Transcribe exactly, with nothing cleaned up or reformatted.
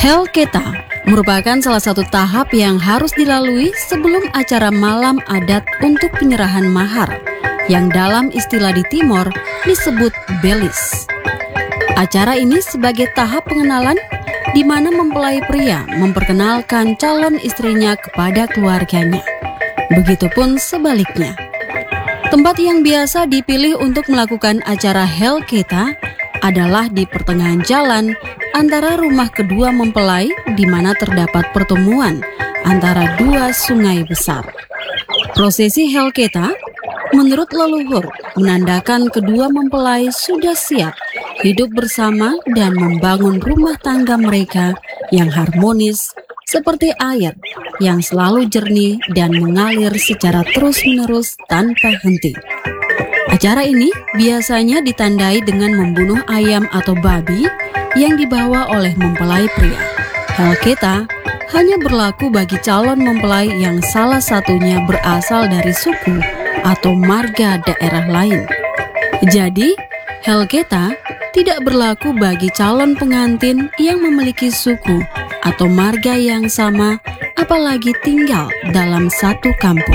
Helketa merupakan salah satu tahap yang harus dilalui sebelum acara malam adat untuk penyerahan mahar, yang dalam istilah di Timor disebut belis. Acara ini sebagai tahap pengenalan di mana mempelai pria memperkenalkan calon istrinya kepada keluarganya. Begitupun sebaliknya. Tempat yang biasa dipilih untuk melakukan acara Helketa adalah di pertengahan jalan antara rumah kedua mempelai di mana terdapat pertemuan antara dua sungai besar. Prosesi Helketa menurut leluhur menandakan kedua mempelai sudah siap hidup bersama dan membangun rumah tangga mereka yang harmonis seperti air yang selalu jernih dan mengalir secara terus-menerus tanpa henti. Acara ini biasanya ditandai dengan membunuh ayam atau babi yang dibawa oleh mempelai pria. Helketa hanya berlaku bagi calon mempelai yang salah satunya berasal dari suku atau marga daerah lain. Jadi, Helketa tidak berlaku bagi calon pengantin yang memiliki suku atau marga yang sama, apalagi tinggal dalam satu kampung.